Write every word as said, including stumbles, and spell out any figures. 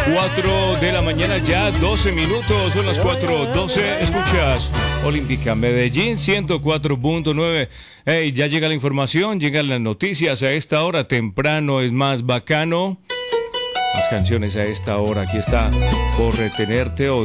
cuatro de la mañana, ya doce minutos, son las cuatro doce. Escuchas Olímpica Medellín ciento cuatro punto nueve. Hey, ya llega la información, llegan las noticias a esta hora. Temprano es más bacano. Más canciones a esta hora. Aquí está Por Retenerte.